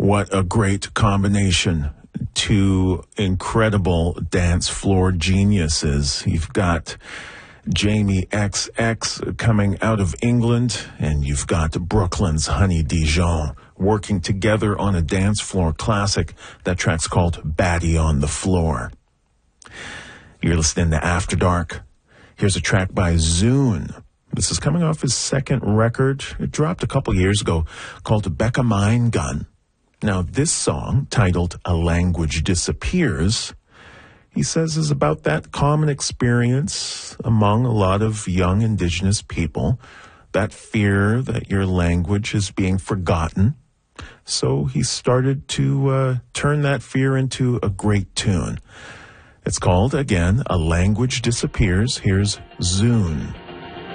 What a great combination. Two incredible dance floor geniuses. You've got Jamie XX coming out of England, and you've got Brooklyn's Honey Dijon working together on a dance floor classic. That track's called Batty on the Floor. You're listening to After Dark. Here's a track by Zune. This is coming off his second record. It dropped a couple years ago, called Becca Mine Gun. Now, this song, titled A Language Disappears, he says is about that common experience among a lot of young indigenous people, that fear that your language is being forgotten. So he started to turn that fear into a great tune. It's called, again, A Language Disappears. Here's Zune.